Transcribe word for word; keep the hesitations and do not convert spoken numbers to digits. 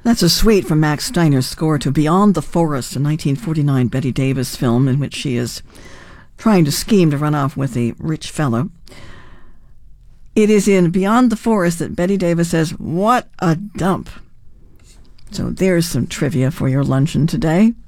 That's a suite from Max Steiner's score to Beyond the Forest, a nineteen forty-nine Bette Davis film in which she is trying to scheme to run off with a rich fellow. It is in Beyond the Forest that Bette Davis says, "What a dump." So there's some trivia for your luncheon today.